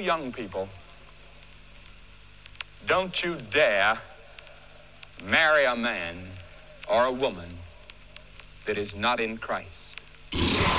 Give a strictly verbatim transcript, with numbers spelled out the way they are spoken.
young people, don't you dare marry a man or a woman that is not in Christ.